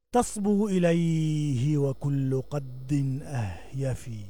تصبو إليه وكل قد أهيفي.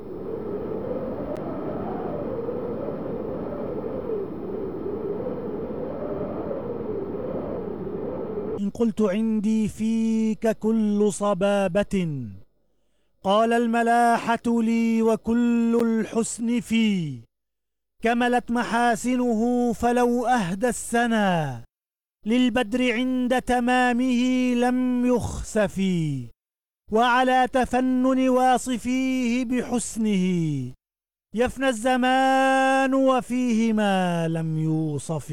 إن قلت عندي فيك كل صبابة، قال الملاحة لي وكل الحسن في. كملت محاسنه فلو أهدى السنا، للبدر عند تمامه لم يخسفي. وعلى تفنن واصفيه بحسنه، يفنى الزمان وفيه ما لم يوصف.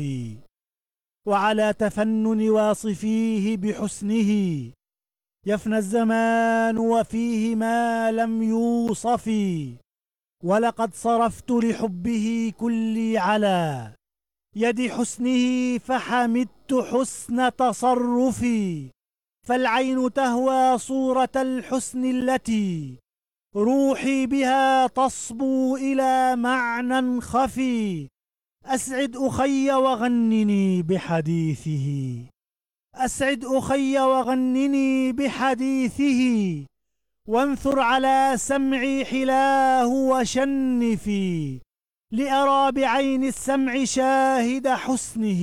وعلى تفنن واصفيه بحسنه، يفنى الزمان وفيه ما لم يوصف. ولقد صرفت لحبه كلي على يد حسنه، فحمدت حسن تصرفي. فالعين تهوى صورة الحسن التي روحي بها تصبو إلى معنى خفي. أسعد أخي وغنني بحديثه، أسعد أخي وغنني بحديثه. وانثر على سمعي حلاه وشنفي، لأرى بعين السمع شاهد حسنه.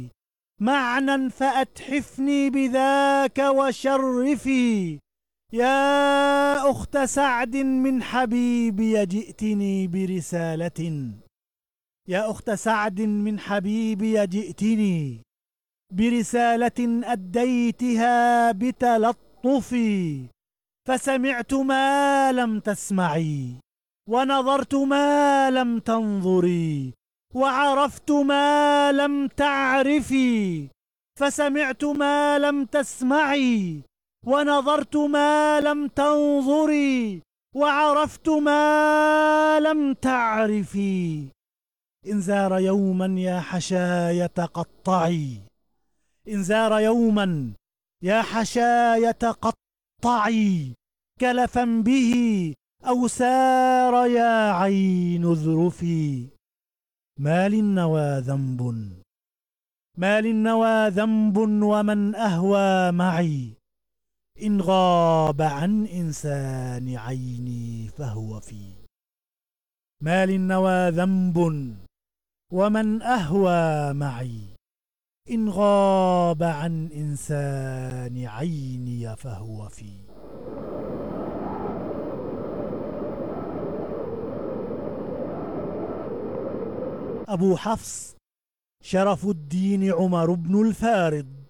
معنى فأتحفني بذاك وشرفي. يا أخت سعد من حبيبي جئتني برسالة، يا أخت سعد من حبيبي جئتني برسالة أديتها بتلطفي. فسمعت ما لم تسمعي، ونظرت ما لم تنظري، وعرفت ما لم تعرفي. فسمعت ما لم تسمعي، ونظرت ما لم تنظري، وعرفت ما لم تعرفي. إن زار يوما يا حشاية قطعي، إن زار يوما يا حشاية قطعي. كلفا به أو سار يا عين اذرفي. ما للنوى ذنب، ما للنوى ذنب ومن أهوى معي. إن غاب عن إنسان عيني فهو في. ما للنوى ذنب ومن أهوى معي. إن غاب عن إنسان عيني فهو في. أبو حفص شرف الدين عمر بن الفارض.